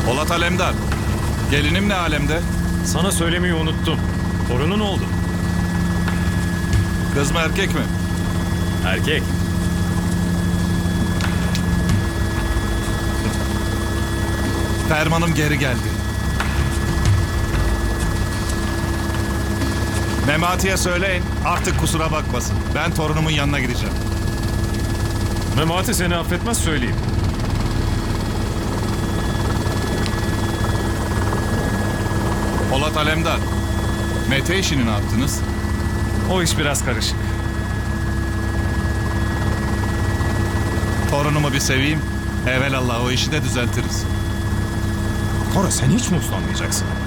Polat Alemdar. Gelinim ne alemde? Sana söylemeyi unuttum. Torunun oldu. Kız mı erkek mi? Erkek. Fermanım geri geldi. Memati'ye söyleyin artık kusura bakmasın. Ben torunumun yanına gideceğim. Memati seni affetmez söyleyeyim. Polat Alemdar. Mete işini ne yaptınız? O iş biraz karışık. Torunumu bir seveyim. Evelallah o işi de düzeltiriz. Kora sen hiç mi uslanmayacaksın?